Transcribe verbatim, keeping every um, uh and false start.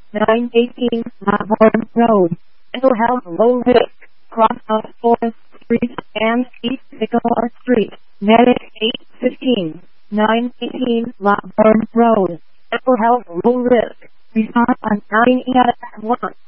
nine eighteen Laverne Road, Edelhelm Low Risk, Cross of Forest Street and East Sycamore Street, Medic eight fifteen, nine eighteen Laverne Road, Edelhelm Low Risk, respond on nine eight one.